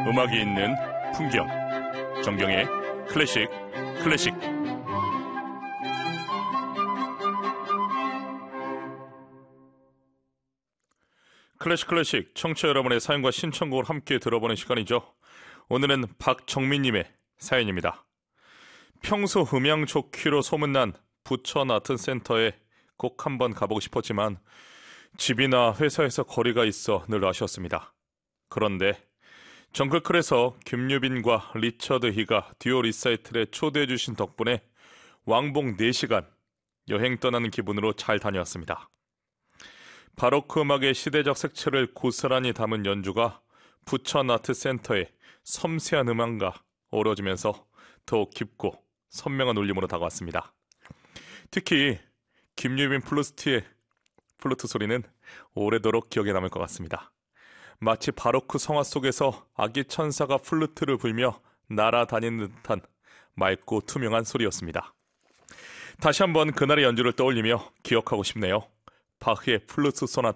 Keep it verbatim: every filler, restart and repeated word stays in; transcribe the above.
음악이 있는 풍경, 정경의 클래식 클래식. 클래식 클래식 청취자 여러분의 사연과 신청곡을 함께 들어보는 시간이죠. 오늘은 박정민님의 사연입니다. 평소 음향 좋기로 소문난 부천 아트센터에 꼭 한번 가보고 싶었지만 집이나 회사에서 거리가 있어 늘 아쉬웠습니다. 그런데 정글클에서 김유빈과 리처드 희가 듀오 리사이틀에 초대해 주신 덕분에 왕복 네 시간 여행 떠나는 기분으로 잘 다녀왔습니다. 바로크 음악의 시대적 색채를 고스란히 담은 연주가 부천 아트센터의 섬세한 음악과 어우러지면서 더욱 깊고 선명한 울림으로 다가왔습니다. 특히 김유빈 플루스트의 플루트 소리는 오래도록 기억에 남을 것 같습니다. 마치 바로크 성화 속에서 아기 천사가 플루트를 불며 날아다니는 듯한 맑고 투명한 소리였습니다. 다시 한번 그날의 연주를 떠올리며 기억하고 싶네요. 바흐의 플루트 소나타